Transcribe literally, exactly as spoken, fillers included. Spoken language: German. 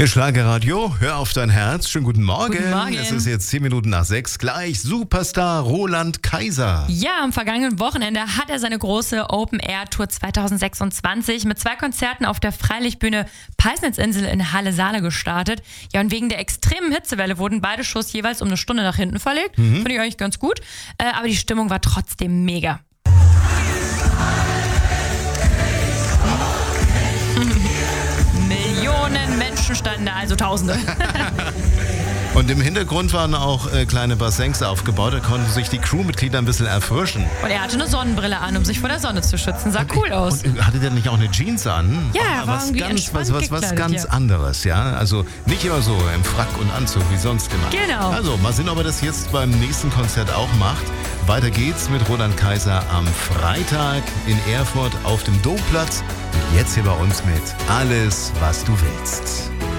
Ihr Schlagerradio, hör auf dein Herz. Schönen guten Morgen. Guten Morgen. Es ist jetzt zehn Minuten nach sechs. Gleich Superstar Roland Kaiser. Ja, am vergangenen Wochenende hat er seine große Open-Air-Tour zwanzig sechsundzwanzig mit zwei Konzerten auf der Freilichtbühne Peisnitzinsel in Halle-Saale gestartet. Ja, und wegen der extremen Hitzewelle wurden beide Shows jeweils um eine Stunde nach hinten verlegt. Mhm. Finde ich eigentlich ganz gut. Äh, aber die Stimmung war trotzdem mega. Millionen Menschen standen da, also Tausende. Und im Hintergrund waren auch äh, kleine Bassins aufgebaut, da konnten sich die Crewmitglieder ein bisschen erfrischen. Und er hatte eine Sonnenbrille an, um sich vor der Sonne zu schützen. Sah cool aus. Und hatte der nicht auch eine Jeans an? Ja, er war was irgendwie ganz, was, entspannt was, was ganz gekleidet, ja. anderes, ja? Also nicht immer so im Frack und Anzug wie sonst immer. Genau. Also mal sehen, ob er das jetzt beim nächsten Konzert auch macht. Weiter geht's mit Roland Kaiser am Freitag in Erfurt auf dem Domplatz. Und jetzt hier bei uns mit Alles, was du willst.